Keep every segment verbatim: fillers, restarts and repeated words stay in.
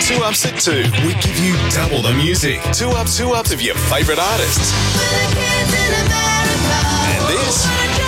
Two Ups at two. We give you double the music. Two ups, two ups of your favourite artists. And this.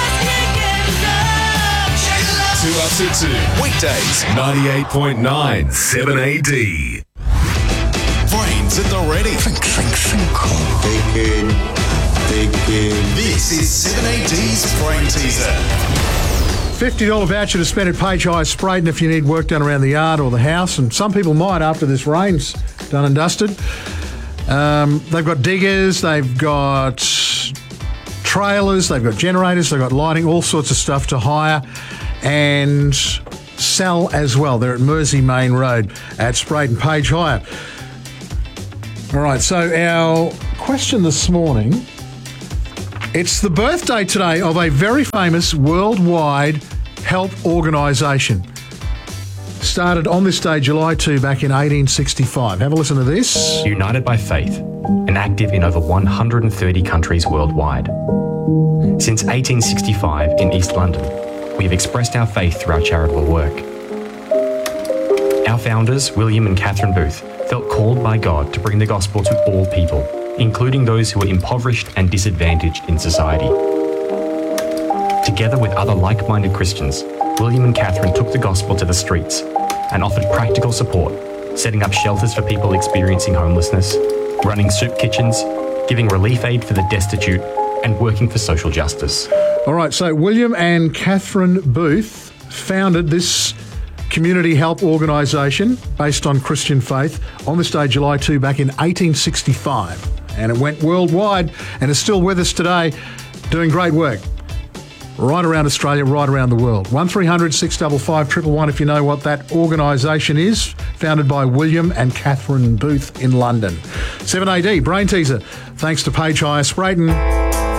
Two Ups at two. Weekdays, ninety-eight point nine, seven A D. Brains at the ready. Think, think, think. Thinking, thinking. This is seven A D's Brain Teaser. fifty dollars voucher to spend at Page Hire Sprayton if you need work done around the yard or the house, and some people might after this rain's done and dusted. Um, they've got diggers, they've got trailers, they've got generators, they've got lighting, all sorts of stuff to hire and sell as well. They're at Mersey Main Road at Sprayton Page Hire. All right, so our question this morning, it's the birthday today of a very famous worldwide help organisation. Started on this day, July second, back in eighteen sixty-five. Have a listen to this. United by Faith, and active in over one hundred thirty countries worldwide. Since eighteen sixty-five in East London, we have expressed our faith through our charitable work. Our founders, William and Catherine Booth, felt called by God to bring the gospel to all people, including those who are impoverished and disadvantaged in society. Together with other like-minded Christians, William and Catherine took the gospel to the streets and offered practical support, setting up shelters for people experiencing homelessness, running soup kitchens, giving relief aid for the destitute, and working for social justice. All right, so William and Catherine Booth founded this community help organisation based on Christian faith on this day, July second, back in eighteen sixty-five. And it went worldwide and is still with us today doing great work right around Australia, right around the world. one three hundred, six five five, one one one if you know what that organisation is, founded by William and Catherine Booth in London. seven A D, Brain Teaser, thanks to Page Hire Sprayton.